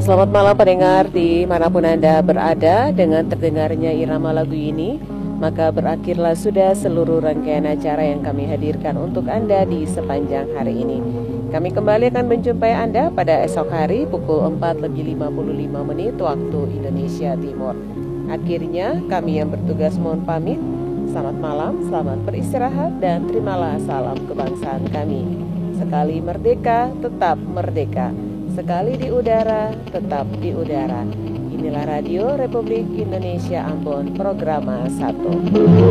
Selamat malam pendengar dimanapun Anda berada. Dengan terdengarnya irama lagu ini, maka berakhirlah sudah seluruh rangkaian acara yang kami hadirkan untuk Anda di sepanjang hari ini. Kami kembali akan menjumpai Anda pada esok hari pukul 4:55 waktu Indonesia Timur. Akhirnya kami yang bertugas mohon pamit. Selamat malam, selamat beristirahat, dan terimalah salam kebangsaan kami. Sekali merdeka, tetap merdeka. Sekali di udara, tetap di udara. Inilah Radio Republik Indonesia Ambon, Programa 1.